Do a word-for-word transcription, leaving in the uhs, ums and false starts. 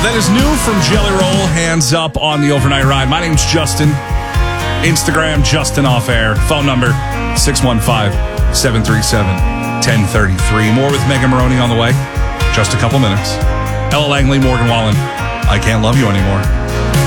That is new from Jelly Roll. Hands up on the overnight ride. My name's Justin. Instagram, Justin Off Air. Phone number, six one five, seven three seven, one zero three three. More with Megan Maroney on the way. Just a couple minutes. Ella Langley, Morgan Wallen. I Can't Love You Anymore.